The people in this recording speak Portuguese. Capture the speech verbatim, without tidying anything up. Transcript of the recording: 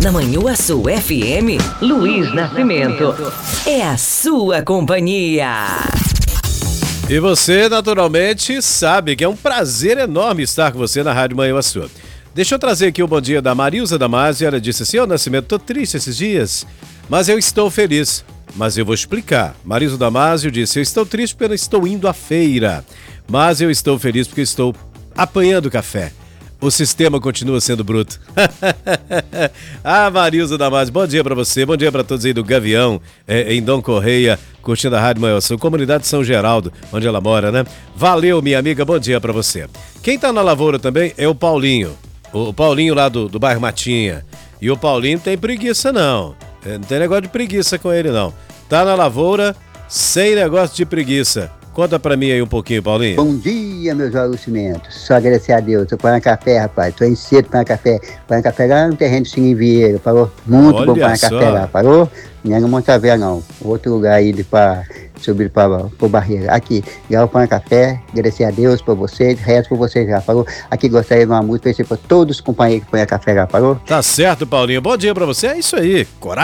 Na Manhuaçu F M, Luiz Nascimento. É a sua companhia. E você, naturalmente, sabe que é um prazer enorme estar com você na Rádio Manhuaçu. Deixa eu trazer aqui o bom dia da Marilza Damasio. Ela disse assim: ô Nascimento, tô triste esses dias, mas eu estou feliz. Mas eu vou explicar. Marilza Damasio disse: eu estou triste porque eu estou indo à feira, mas eu estou feliz porque estou apanhando café. O sistema continua sendo bruto. Ah, Marilza Damasio, bom dia pra você, bom dia pra todos aí do Gavião, é, em Dom Correia, curtindo a Rádio Manhuaçu, comunidade de São Geraldo, onde ela mora, né? Valeu, minha amiga, bom dia pra você. Quem tá na lavoura também é o Paulinho, o Paulinho lá do, do bairro Matinha. E o Paulinho não tem preguiça não, não tem negócio de preguiça com ele não. Tá na lavoura, sem negócio de preguiça. Conta pra mim aí um pouquinho, Paulinho. Bom dia, meus alucimentos. Só agradecer a Deus. Tô parando café, rapaz. Tô indo cedo para café. Parando café lá no terreno do Sininho, parou? Muito Olha bom parar só. café lá, parou? Não é no Montavéia, não. Outro lugar aí para subir para o Barreira. Aqui, já para café. Agradecer a Deus por vocês. Resto por vocês já, parou? Aqui gostaria de uma música para todos os companheiros que põem café lá, parou? Tá certo, Paulinho. Bom dia pra você. É isso aí. Coragem.